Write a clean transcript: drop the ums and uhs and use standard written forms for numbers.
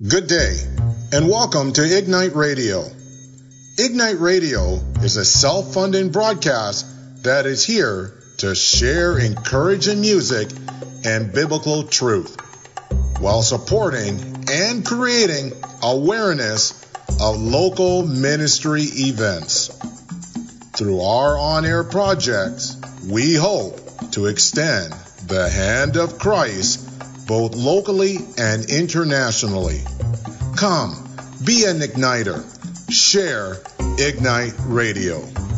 Good day, and welcome to Ignite Radio. Ignite Radio is a self-funding broadcast that is here to share encouraging music and biblical truth, while supporting and creating awareness of local ministry events. Through our on-air projects, we hope to extend the hand of Christ both locally and internationally. Come, be an igniter. Share Ignite Radio.